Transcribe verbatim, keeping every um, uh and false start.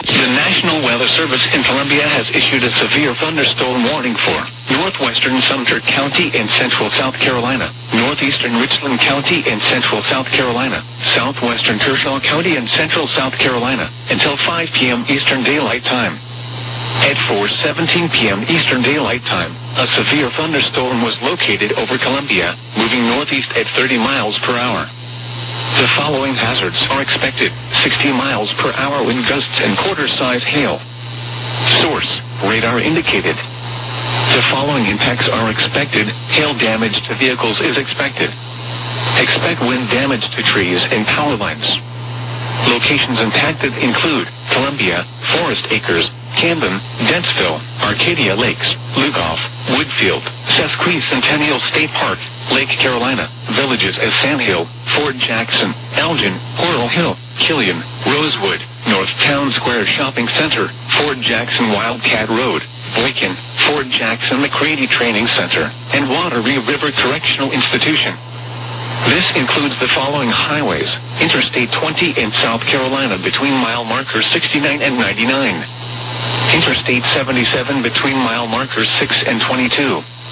The National Weather Service in Columbia has issued a severe thunderstorm warning for northwestern Sumter County in central South Carolina, northeastern Richland County in central South Carolina, southwestern Kershaw County in central South Carolina, until five p.m. Eastern Daylight Time. At four seventeen p.m. Eastern Daylight Time, a severe thunderstorm was located over Columbia, moving northeast at thirty miles per hour. The following hazards are expected: sixty miles per hour wind gusts and quarter-size hail. Source: radar indicated. The following impacts are expected: hail damage to vehicles is expected. Expect wind damage to trees and power lines. Locations impacted include Columbia, Forest Acres, Camden, Dentsville, Arcadia Lakes, Lugoff, Woodfield, Sesquicentennial State Park, Lake Carolina, villages as Sandhill, Fort Jackson, Elgin, Coral Hill, Killian, Rosewood, North Town Square Shopping Center, Fort Jackson Wildcat Road, Boykin, Fort Jackson McCready Training Center, and Wateree River Correctional Institution. This includes the following highways: Interstate twenty in South Carolina between mile markers sixty-nine and ninety-nine. Interstate seventy-seven between mile markers six and twenty-two.